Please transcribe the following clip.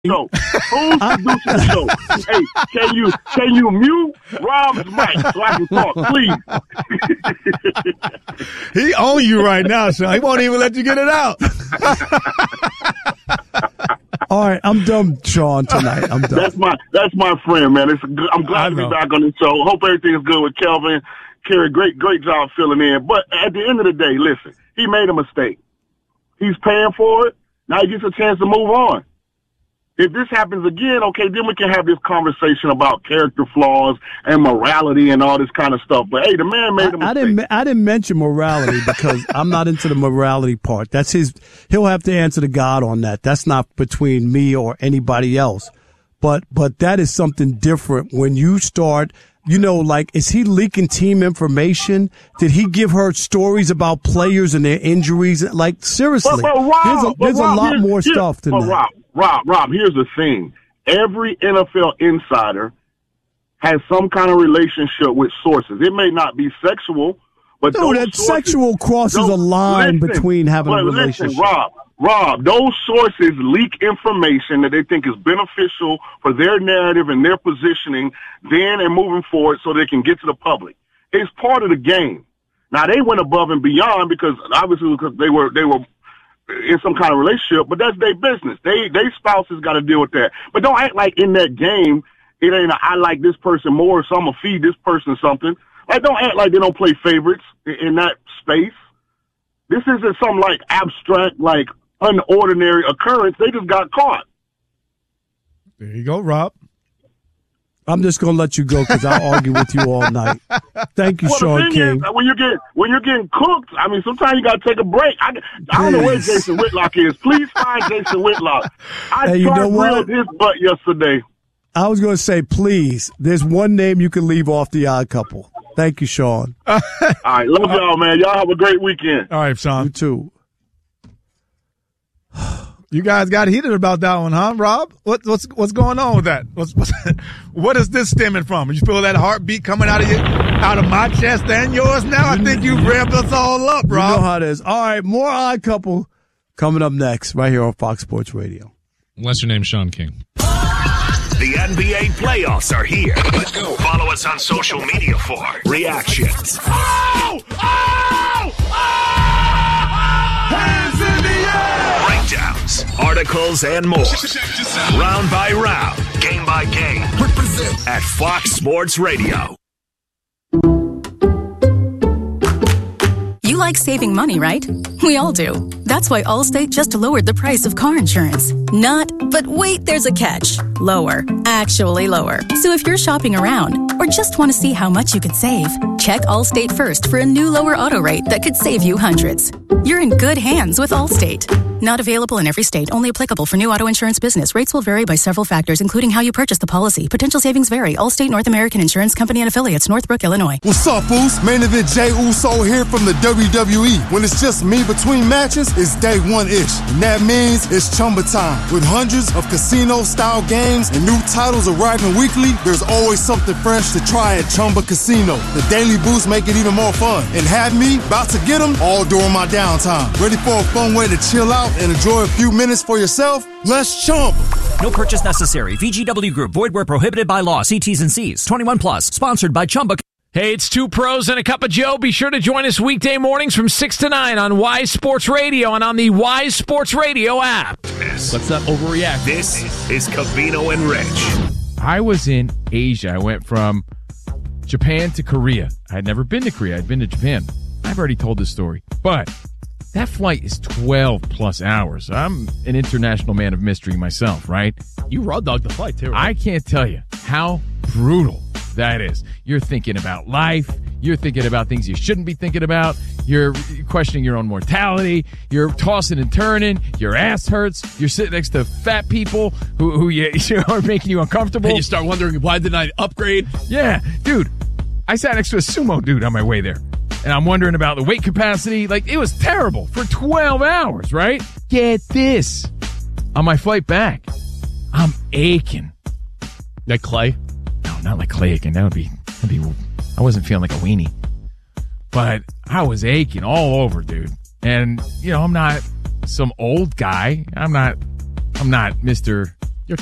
show? Who's producing the show? Hey, can you mute Rob's mic so I can talk, please? He own you right now, Sean. He won't even let you get it out. All right, I'm done, Sean, tonight. I'm done. That's my friend, man. I'm glad to be back on the show. Hope everything is good with Kelvin. Kerry, great job filling in. But at the end of the day, listen, he made a mistake. He's paying for it. Now he gets a chance to move on. If this happens again, okay, then we can have this conversation about character flaws and morality and all this kind of stuff. But, hey, the man made a mistake. I didn't mention morality because I'm not into the morality part. That's his. He'll have to answer to God on that. That's not between me or anybody else. But that is something different when you start, like, is he leaking team information? Did he give her stories about players and their injuries? Like, seriously, there's a lot more stuff than that. Rob, here's the thing. Every NFL insider has some kind of relationship with sources. It may not be sexual, but that sexual crosses a line between having a relationship. Listen, Rob, those sources leak information that they think is beneficial for their narrative and their positioning then and moving forward so they can get to the public. It's part of the game. Now, they went above and beyond because they were in some kind of relationship, but that's their business. They spouses got to deal with that. But don't act like in that game, it ain't I like this person more, so I'm going to feed this person something. Like, don't act like they don't play favorites in that space. This isn't some, like, abstract, like, unordinary occurrence. They just got caught. There you go, Rob. I'm just going to let you go because I'll argue with you all night. Thank you, Sean King. Is, when you're getting cooked, I mean, sometimes you got to take a break. I don't know where Jason Whitlock is. Please find Jason Whitlock. I tried his butt yesterday. I was going to say, please, there's one name you can leave off the Odd Couple. Thank you, Sean. All right, love y'all, man. Y'all have a great weekend. All right, Sean. You too. You guys got heated about that one, huh, Rob? What's going on with that? What is this stemming from? You feel that heartbeat coming out of my chest and yours now? I think you've revved us all up, Rob. You know how it is. All right, more Odd Couple coming up next right here on Fox Sports Radio. Unless your name's Sean King. The NBA playoffs are here. Let's go. Follow us on social media for reactions. Hands in the air! Breakdowns, articles, and more. Round by round, game by game. Represent at Fox Sports Radio. You like saving money, right? We all do. That's why Allstate just lowered the price of car insurance. But wait, there's a catch. Lower. Actually lower. So if you're shopping around or just want to see how much you could save, check Allstate first for a new lower auto rate that could save you hundreds. You're in good hands with Allstate. Not available in every state. Only applicable for new auto insurance business. Rates will vary by several factors, including how you purchase the policy. Potential savings vary. Allstate North American Insurance Company and Affiliates, Northbrook, Illinois. What's up, Boost? Main event Jey Uso here from the WWE. When it's just me between matches, it's day one-ish. And that means it's Chumba time. With hundreds of casino-style games and new titles arriving weekly, there's always something fresh to try at Chumba Casino. The Daily Boost make it even more fun. And have me about to get them all during my downtime. Ready for a fun way to chill out and enjoy a few minutes for yourself? Let's Chumba. No purchase necessary. VGW Group. Void where prohibited by law. See T's and C's. 21 plus. Sponsored by Chumba. Hey, it's Two Pros and a Cup of Joe. Be sure to join us weekday mornings from 6 to 9 on Wise Sports Radio and on the Wise Sports Radio app. Let's not overreact. This is Covino and Rich. I was in Asia. I went from Japan to Korea. I had never been to Korea. I'd been to Japan. I've already told this story. But that flight is 12 plus hours. I'm an international man of mystery myself, right? You raw dogged the flight, too, right? I can't tell you how brutal that is. You're thinking about life. You're thinking about things you shouldn't be thinking about. You're questioning your own mortality. You're tossing and turning. Your ass hurts. You're sitting next to fat people who are making you uncomfortable. And you start wondering, why didn't I upgrade? Yeah, dude. I sat next to a sumo dude on my way there. And I'm wondering about the weight capacity. Like, it was terrible for 12 hours, right? Get this. On my flight back, I'm aching. Like Clay? No, not like Clay aching. That'd be. I wasn't feeling like a weenie. But I was aching all over, dude. And, I'm not some old guy. I'm not Mr.